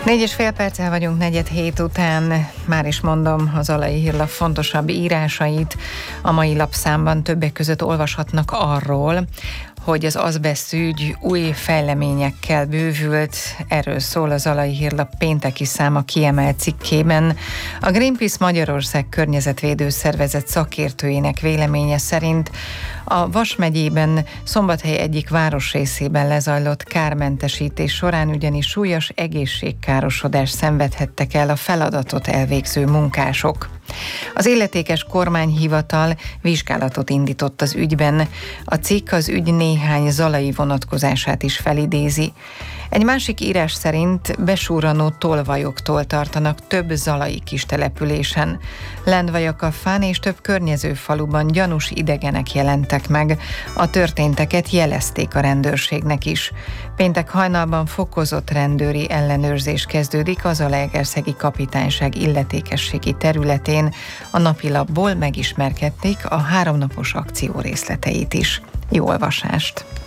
4,5 perccel vagyunk 6:45 után. Már is mondom a Zalai Hírlap fontosabb írásait. A mai lapszámban többek között olvashatnak arról, hogy az azbeszt ügy új fejleményekkel bővült. Erről szól a Zalai Hírlap pénteki száma kiemelt cikkében. A Greenpeace Magyarország környezetvédő szervezet szakértőinek véleménye szerint a Vas megyében Szombathely egyik városrészében lezajlott kármentesítés során ugyanis súlyos egészségkárosodást szenvedhettek el a feladatot elvégző munkások. Az illetékes kormányhivatal vizsgálatot indított az ügyben. A cikk az ügy néhány zalai vonatkozását is felidézi. Egy másik írás szerint besúranó tolvajoktól tartanak több zalai kistelepülésen. Lendvajakafán és több környező faluban gyanús idegenek jelentek meg. A történteket jelezték a rendőrségnek is. Péntek hajnalban fokozott rendőri ellenőrzés kezdődik a Zalaegerszegi kapitányság illetékességi területén. A napilapból megismerkedték a 3 napos akció részleteit is. Jó olvasást!